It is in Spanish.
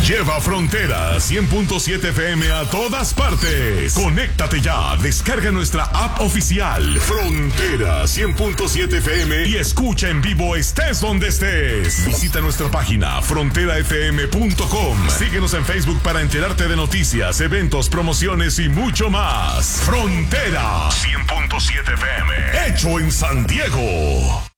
Lleva Frontera 100.7 FM a todas partes. Conéctate ya, descarga nuestra app oficial Frontera 100.7 FM y escucha en vivo estés donde estés. Visita nuestra página fronterafm.com. Síguenos en Facebook para enterarte de noticias, eventos, promociones y mucho más. Frontera 100.7 FM, hecho en San Diego.